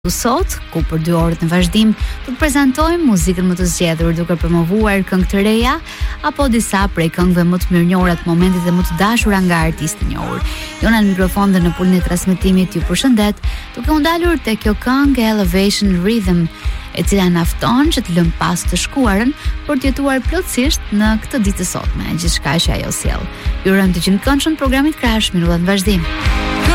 Sot, ku për 2 orët në vazhdim do të prezantojmë muzikën më të zgjedhur duke promovuar këngë të reja apo disa prej këngëve më të mirënjohura të momentit dhe më të dashura nga artistë të njohur. Jona në mikrofon dhe në pulin e transmetimit ju përshëndet, duke u ndalur te kjo këngë Elevation Rhythm, e cila na fton që të lëm pas të shkuarën për të jetuar plotësisht në këtë ditë të sotme, gjithçka që ajo sjell. Ju urojmë të qenë këndshëm programit Crash, minuta në vazhdim.